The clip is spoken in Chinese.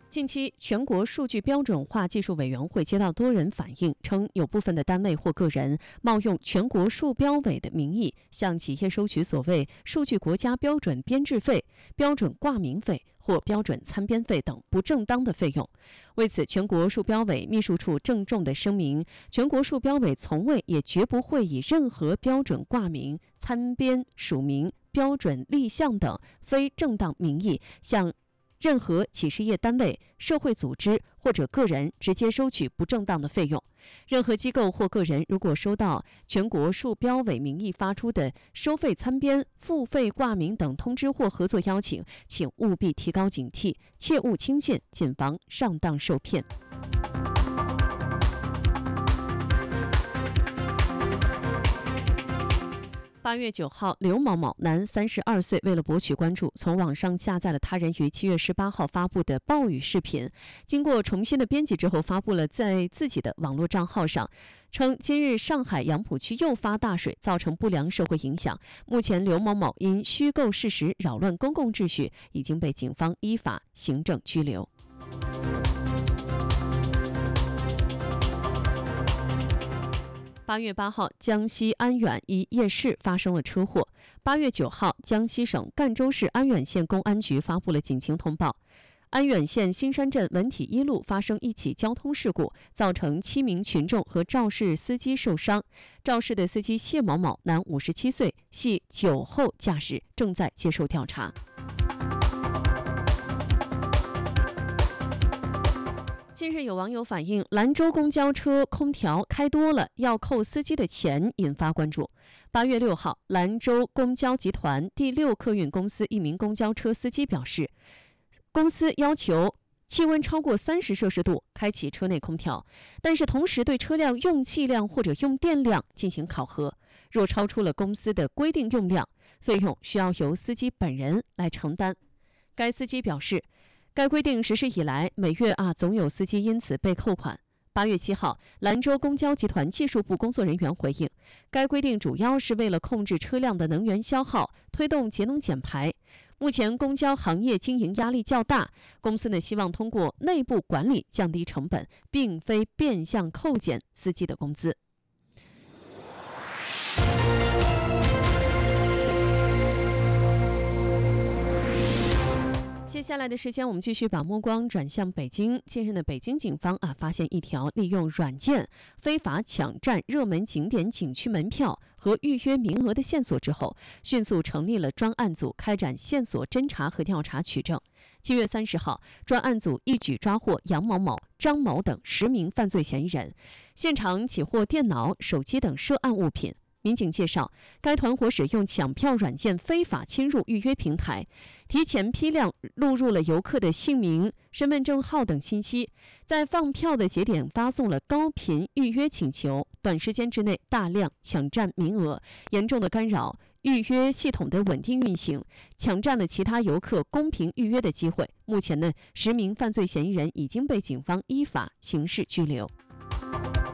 近期，全国数据标准化技术委员会接到多人反映，称有部分的单位或个人冒用全国数标委的名义，向企业收取所谓数据国家标准编制费、标准挂名费或标准参编费等不正当的费用。为此，全国数标委秘书处郑重地声明，全国数标委从未也绝不会以任何标准挂名、参编署名、标准立项等非正当名义向任何企事业单位、社会组织或者个人直接收取不正当的费用。任何机构或个人如果收到全国数标委名义发出的收费参编、付费挂名等通知或合作邀请，请务必提高警惕，切勿轻信，谨防上当受骗。8月9号，刘某某，男，32岁，为了博取关注，从网上下载了他人于7月18号发布的暴雨视频，经过重新的编辑之后，发布了在自己的网络账号上，称今日上海杨浦区又发大水，造成不良社会影响。目前，刘某某因虚构事实扰乱公共秩序，已经被警方依法行政拘留。8月8号，江西安远一夜市发生了车祸。8月9号，江西省赣州市安远县公安局发布了警情通报，安远县新山镇文体一路发生一起交通事故，造成7名群众和肇事司机受伤。肇事的司机谢某某，男，57岁，系酒后驾驶，正在接受调查。近日有网友反映，兰州公交车空调开多了要扣司机的钱，引发关注。8月6号，兰州公交集团第6客运公司一名公交车司机表示，公司要求气温超过30摄氏度开启车内空调，但是同时对车辆用气量或者用电量进行考核，若超出了公司的规定用量，费用需要由司机本人来承担。该司机表示，该规定实施以来，每月总有司机因此被扣款。8月7号，兰州公交集团技术部工作人员回应，该规定主要是为了控制车辆的能源消耗，推动节能减排。目前公交行业经营压力较大，公司希望通过内部管理降低成本，并非变相扣减司机的工资。接下来的时间，我们继续把目光转向北京。近日的北京警方发现一条利用软件非法抢占热门景点景区门票和预约名额的线索之后，迅速成立了专案组，开展线索侦查和调查取证。7月30号，专案组一举抓获杨某某、张某等10名犯罪嫌疑人，现场起获电脑、手机等涉案物品。民警介绍，该团伙使用抢票软件非法侵入预约平台，提前批量录入了游客的姓名、身份证号等信息，在放票的节点发送了高频预约请求，短时间之内大量抢占名额，严重的干扰预约系统的稳定运行，抢占了其他游客公平预约的机会。目前10名犯罪嫌疑人已经被警方依法刑事拘留。